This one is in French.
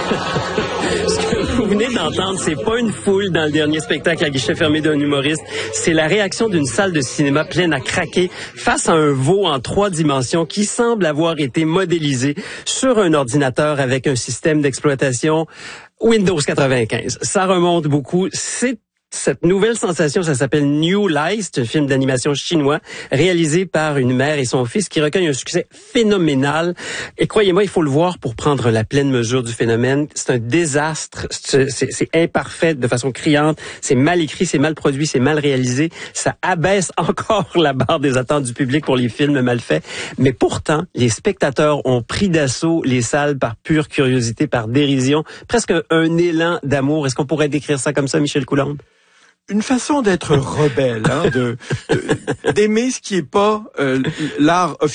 Ce que vous venez d'entendre, c'est pas une foule dans le dernier spectacle à guichet fermé d'un humoriste. C'est la réaction d'une salle de cinéma pleine à craquer face à un veau en 3 dimensions qui semble avoir été modélisé sur un ordinateur avec un système d'exploitation Windows 95. Ça remonte beaucoup. Cette nouvelle sensation, ça s'appelle New Lies, c'est un film d'animation chinois réalisé par une mère et son fils qui recueille un succès phénoménal. Et croyez-moi, il faut le voir pour prendre la pleine mesure du phénomène. C'est un désastre, c'est imparfait de façon criante, c'est mal écrit, c'est mal produit, c'est mal réalisé. Ça abaisse encore la barre des attentes du public pour les films mal faits. Mais pourtant, les spectateurs ont pris d'assaut les salles par pure curiosité, par dérision, presque un élan d'amour. Est-ce qu'on pourrait décrire ça comme ça, Michel Coulombe? Une façon d'être rebelle, d'aimer ce qui est pas l'art officiel.